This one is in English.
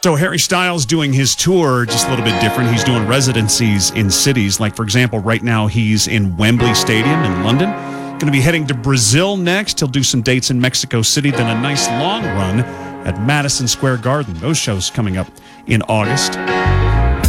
So Harry Styles doing his tour just a little bit different. He's doing residencies in cities. Like, for example, right now he's in Wembley Stadium in London. Going to be heading to Brazil next. He'll do some dates in Mexico City, then a nice long run at Madison Square Garden. Those shows coming up in August.